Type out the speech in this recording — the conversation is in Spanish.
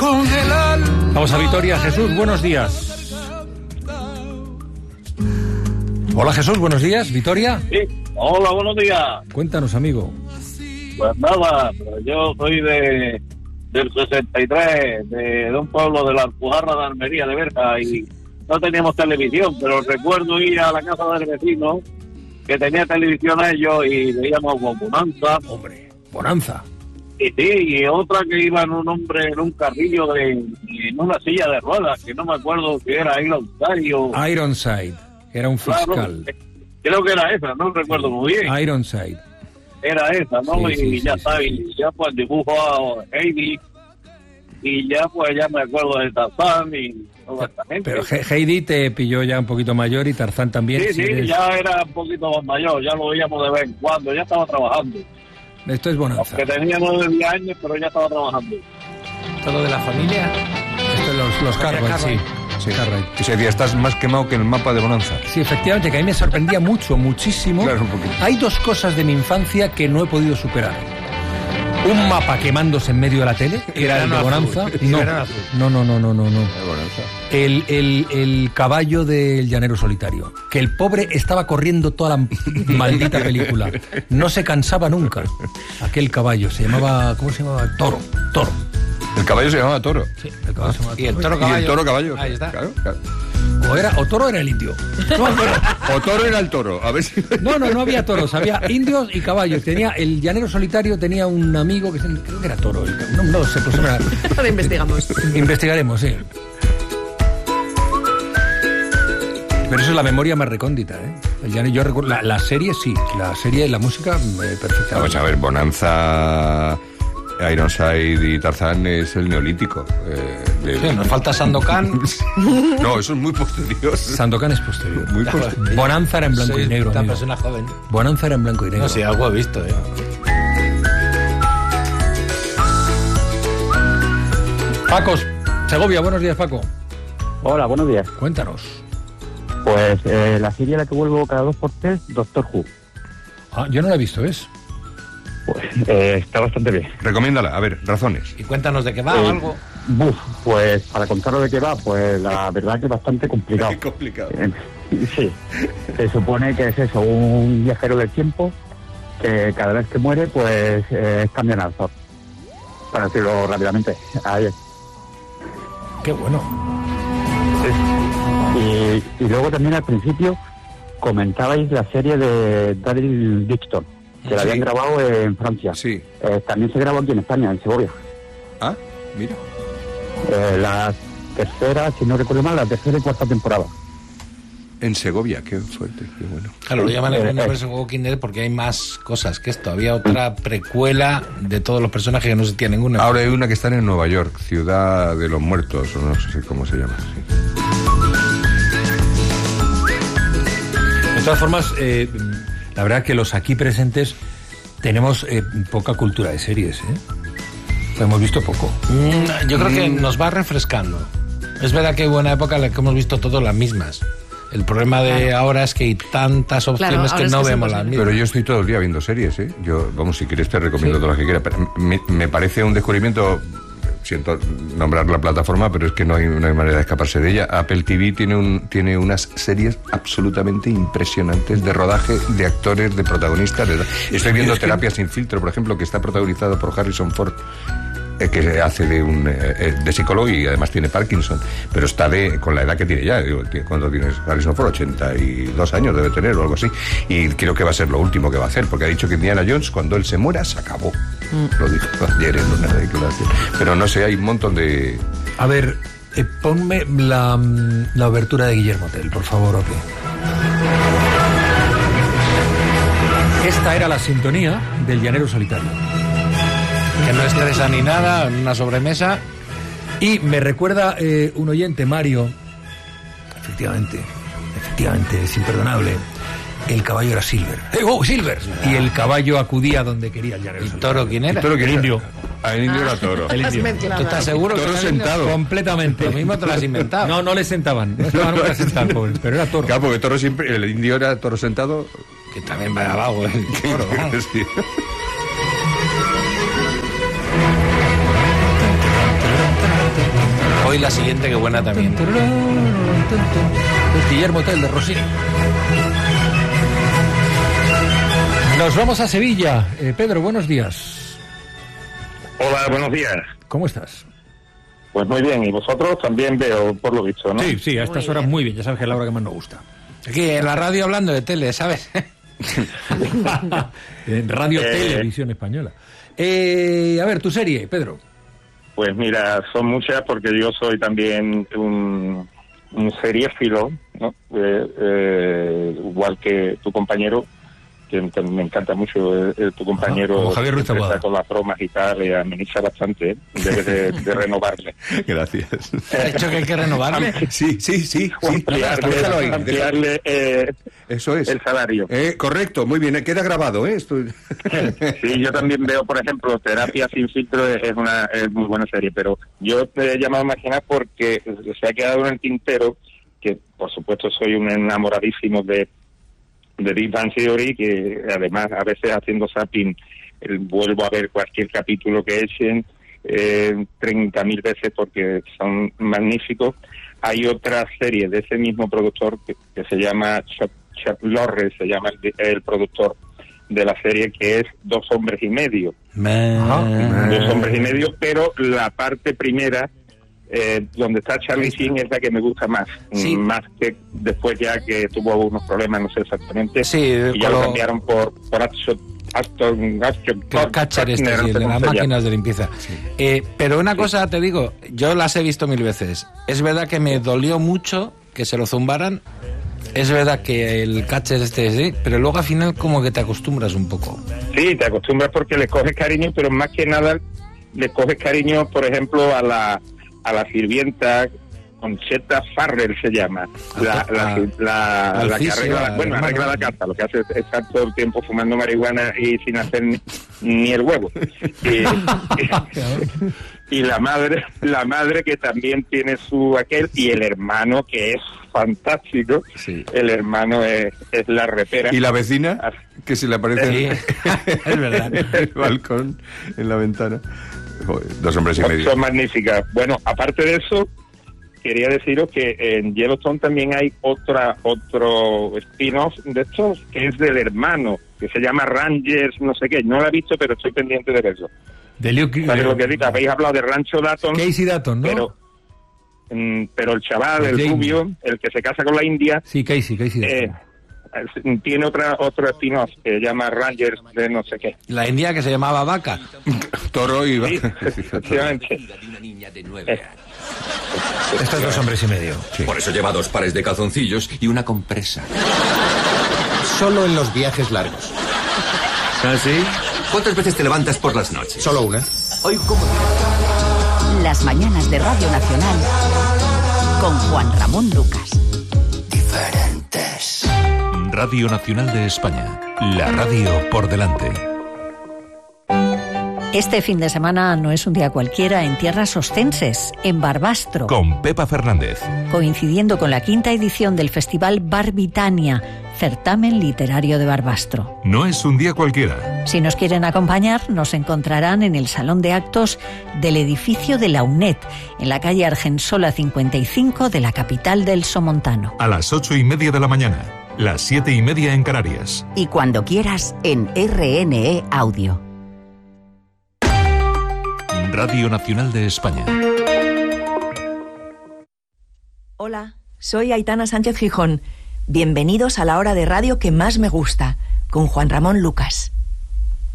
Vamos a Vitoria. Jesús, buenos días. Hola Jesús, buenos días. ¿Vitoria? Sí, hola, buenos días. Cuéntanos, amigo. Pues nada, yo soy del 63, de un pueblo de la Alpujarra de Almería, de Berja, y no teníamos televisión, pero recuerdo ir a la casa del vecino que tenía televisión ellos y veíamos Bonanza. Hombre, Bonanza. Y sí, y otra que iba en un hombre en un carrillo en una silla de ruedas, que no me acuerdo si era Ironside o... Ironside, era un fiscal. Claro, creo que era esa, no recuerdo muy bien. Ironside. Era esa, ¿no? Sí, y sí, ya sí, está, sí, y ya pues dibujo a Heidi, y ya pues ya me acuerdo de Tarzán y toda esta gente. Pero Heidi te pilló ya un poquito mayor y Tarzán también. Sí, eres... ya era un poquito más mayor, ya lo veíamos de vez en cuando, ya estaba trabajando. Esto es Bonanza. Que tenía 9 de 10 años, pero ya estaba trabajando. ¿Todo de la familia? Esto es los Cartwright, sí. Sí. Ese día estás más quemado que el mapa de Bonanza. Sí, efectivamente, que a mí me sorprendía muchísimo. Claro, un poquito. Hay dos cosas de mi infancia que no he podido superar. Un mapa quemándose en medio de la tele, que era el de Bonanza. No. El caballo del llanero solitario. Que el pobre estaba corriendo toda la maldita película. No se cansaba nunca. Aquel caballo se llamaba... ¿Cómo se llamaba? Toro. El caballo se llamaba Toro. Sí, el caballo se llamaba Y el Toro. toro caballo. Y el toro caballo. Ahí está. Claro. O Toro era el indio. No, O Toro era el toro. A ver si... No había toros, había indios y caballos. El llanero solitario tenía un amigo que creo que era Toro. No sé, pues era... Ahora investigamos. Investigaremos, sí. Pero eso es la memoria más recóndita, ¿eh? Yo recuerdo la serie, sí. La serie y la música, perfectamente. Vamos a ver, Bonanza, Ironside y Tarzán es el neolítico. Sí, nos falta Sandokan. No, eso es muy posterior. Sandokan es posterior. Muy posterior. Bonanza era en blanco y negro. Una Amigo. persona joven. Bonanza era en blanco y negro. No, sí, algo he visto, Paco, Segovia, buenos días, Paco. Hola, buenos días. Cuéntanos. Pues la serie a la que vuelvo cada 2x3, Doctor Who. Ah, yo no la he visto, ¿ves? Pues está bastante bien. Recomiéndala, a ver, razones. Y cuéntanos de qué va o algo. Pues para contaros de qué va, pues la verdad que es bastante complicado. Qué complicado. Sí, se supone que es eso, un viajero del tiempo que cada vez que muere, pues cambian al Zor. Para decirlo rápidamente. Ahí es. Qué bueno. Y luego también al principio comentabais la serie de Daryl Dixon, que la habían grabado en Francia. Sí. También se grabó aquí en España, en Segovia. Ah, mira. La tercera, si no recuerdo mal, la tercera y cuarta temporada. En Segovia, qué fuerte, qué bueno. Claro, lo llaman el universo Walking Dead porque hay más cosas que esto. Había otra precuela de todos los personajes que no se tiene ninguna. Ahora hay una que está en Nueva York, Ciudad de los Muertos, o no sé cómo se llama. Sí. De todas formas, la verdad que los aquí presentes tenemos poca cultura de series, Lo hemos visto poco. Yo creo que nos va refrescando. Es verdad que hay buena época en la que hemos visto todas las mismas. El problema de ahora es que hay tantas opciones que no vemos las mismas. Pero yo estoy todo el día viendo series, Yo, vamos, si quieres te recomiendo todas las que quieras. Pero me parece un descubrimiento, siento nombrar la plataforma, pero es que no hay manera de escaparse de ella. Apple TV tiene unas series absolutamente impresionantes de rodaje, de actores, de protagonistas. Estoy viendo Terapia sin filtro, por ejemplo, que está protagonizado por Harrison Ford, que hace de psicólogo y además tiene Parkinson, pero está con la edad que tiene ya. ¿Cuánto tienes Harrison Ford? 82 años debe tener o algo así, y creo que va a ser lo último que va a hacer, porque ha dicho que Indiana Jones, cuando él se muera, se acabó. Lo dijo ayer en una declaración. Pero no sé, hay un montón de... A ver, ponme la obertura de Guillermo Tell, por favor, ok. Esta era la sintonía del llanero solitario. Que no estresa ni nada, en una sobremesa. Y me recuerda un oyente, Mario. Efectivamente, es imperdonable. El caballo era Silver. Silver! Y el caballo acudía donde quería el llanero. ¿Y Toro quién era? ¿Toro quién El era? indio. El indio era Toro. El indio. ¿Tú estás seguro? Toro que era sentado. Completamente. Lo mismo te lo has inventado. No le sentaban. No estaban nunca sentados, pobres, pero era Toro. Claro, porque Toro siempre... El indio era Toro sentado. Que también va abajo el Toro. Sí. Hoy la siguiente, que buena también. Guillermo Tell de Rossini. Nos vamos a Sevilla. Pedro, buenos días. Hola, buenos días. ¿Cómo estás? Pues muy bien, y vosotros también veo, por lo visto, ¿no? Sí, a estas horas muy bien, ya sabes que es la hora que más nos gusta. Aquí en la radio hablando de tele, ¿sabes? En Radio Televisión Española. A ver, tu serie, Pedro. Pues mira, son muchas porque yo soy también un seriéfilo, ¿no? Igual que tu compañero, que me encanta mucho tu compañero. Como Javier Ruiz Taboada. Con las bromas y tal, ameniza bastante, debes de renovarle. Gracias. ¿Ha dicho que hay que renovarle? Sí. Ampliarle eso es. el salario. Correcto, muy bien, queda grabado, Esto... Sí, yo también veo, por ejemplo, Terapia sin filtro es muy buena serie, pero yo te he llamado a imaginar porque se ha quedado en el tintero, que por supuesto soy un enamoradísimo de Big Bang Theory, que además a veces haciendo zapping vuelvo a ver cualquier capítulo que echen 30.000 veces porque son magníficos. Hay otra serie de ese mismo productor que se llama Chuck Lorre, se llama el productor de la serie, que es Dos hombres y medio. Dos hombres y medio, pero la parte primera, donde está Charlie Sheen, es la que me gusta más. Sí. Más que después, ya que tuvo algunos problemas, no sé exactamente. Sí, y ya lo cambiaron por Aston Catcher, el de las máquinas de limpieza. Pero una cosa te digo, yo las he visto 1000 veces. Es verdad que me dolió mucho que se lo zumbaran. Es verdad que el Catcher sí, pero luego al final como que te acostumbras un poco. Sí, te acostumbras porque le coges cariño, pero más que nada le coges cariño, por ejemplo, a la sirvienta, Conchetta Farrell se llama, la que arregla la casa, lo que hace es estar todo el tiempo fumando marihuana y sin hacer ni el huevo. Y la madre que también tiene su aquel, y el hermano que es fantástico. Sí. El hermano es la repera. ¿Y la vecina? Que se le aparece es verdad. En el balcón, en la ventana. Joder, Dos hombres y medio. Son magníficas. Bueno, aparte de eso, quería deciros que en Yellowstone también hay otro spin-off de estos, que es del hermano, que se llama Rangers, no sé qué. No lo he visto, pero estoy pendiente de verlo. ¿Sabes lo que digo? Habéis hablado de Rancho Dayton. Casey Dayton, ¿no? Pero el chaval, el rubio, el que se casa con la India... Sí, Casey Dayton. Tiene otro spin-off que se llama Rangers de no sé qué. La India, que se llamaba Vaca. Toro y sí, Vaca. Efectivamente. Estos Dos hombres y medio. Sí. Por eso lleva 2 pares de calzoncillos y una compresa. Solo en los viajes largos. ¿Ah, sí? ¿Cuántas veces te levantas por las noches? Solo una. Hoy, ¿cómo? Las mañanas de Radio Nacional con Juan Ramón Lucas. Diferentes. Radio Nacional de España. La radio por delante. Este fin de semana no es un día cualquiera en tierras ostenses, en Barbastro. Con Pepa Fernández. Coincidiendo con la 5ª edición del Festival Barbitania, certamen literario de Barbastro. No es un día cualquiera. Si nos quieren acompañar, nos encontrarán en el Salón de Actos del edificio de la UNED, en la calle Argensola 55 de la capital del Somontano. A las 8:30 de la mañana, las 7:30 en Canarias. Y cuando quieras, en RNE Audio. Radio Nacional de España. Hola, soy Aitana Sánchez Gijón. Bienvenidos a la hora de radio que más me gusta, con Juan Ramón Lucas.